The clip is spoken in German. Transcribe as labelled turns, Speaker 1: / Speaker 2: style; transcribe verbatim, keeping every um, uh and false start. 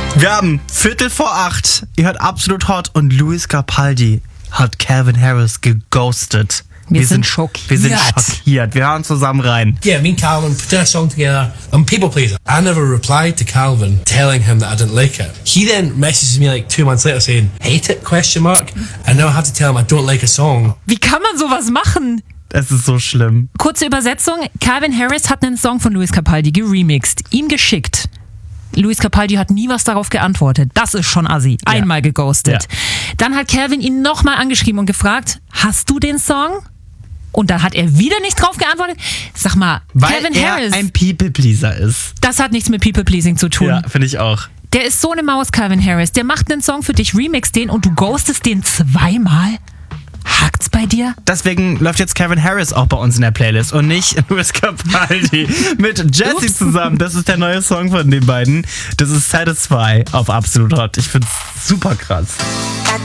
Speaker 1: Wir haben Viertel vor acht. Ihr hört Absolut Hot und Lewis Capaldi hat Calvin Harris geghostet.
Speaker 2: Wir, wir sind schockiert.
Speaker 1: Wir sind schockiert. Wir hören zusammen rein.
Speaker 3: Yeah, me and Calvin put a song together on People Pleaser. I never replied to Calvin telling him that I didn't like it. He then messages me like two months later saying, hate it, question mark. And now I have to tell him I don't like a song.
Speaker 2: Wie kann man sowas machen?
Speaker 1: Es ist so schlimm.
Speaker 2: Kurze Übersetzung. Calvin Harris hat einen Song von Lewis Capaldi geremixed, ihm geschickt. Lewis Capaldi hat nie was darauf geantwortet. Das ist schon assi. Einmal ja. geghostet. Ja. Dann hat Calvin ihn nochmal angeschrieben und gefragt, hast du den Song? Und dann hat er wieder nicht drauf geantwortet. Sag mal,
Speaker 1: Weil
Speaker 2: Calvin
Speaker 1: er
Speaker 2: Harris
Speaker 1: ein People-Pleaser ist.
Speaker 2: Das hat nichts mit People-Pleasing zu tun.
Speaker 1: Ja, finde ich auch.
Speaker 2: Der ist so eine Maus, Calvin Harris. Der macht einen Song für dich, remix den und du ghostest den zweimal? Hakt's bei dir?
Speaker 1: Deswegen läuft jetzt Calvin Harris auch bei uns in der Playlist und nicht Lewis Capaldi mit Jessie zusammen. Das ist der neue Song von den beiden. Das ist Satisfy auf Absolut Hot. Ich find's super krass.